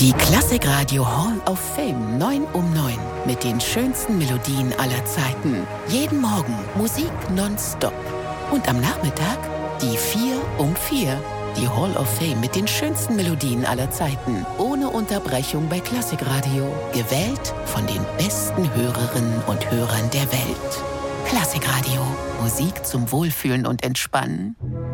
Die Klassikradio Hall of Fame 9 um 9 mit den schönsten Melodien aller Zeiten. Jeden Morgen Musik nonstop. Und am Nachmittag die 4 um 4. Die Hall of Fame mit den schönsten Melodien aller Zeiten. Ohne Unterbrechung bei Klassikradio. Gewählt von den besten Hörerinnen und Hörern der Welt. Klassikradio. Musik zum Wohlfühlen und Entspannen.